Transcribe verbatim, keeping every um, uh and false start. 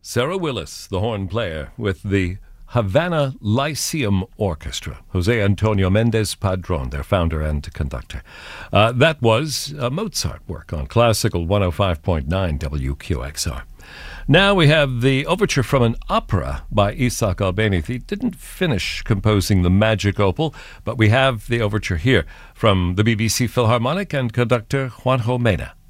Sarah Willis, the horn player, with the Havana Lyceum Orchestra. Jose Antonio Mendez Padron, their founder and conductor. Uh, that was a Mozart work on Classical one oh five point nine W Q X R. Now we have the overture from an opera by Isaac Albéniz. He didn't finish composing the Magic Opal, but we have the overture here from the B B C Philharmonic and conductor Juanjo Mena.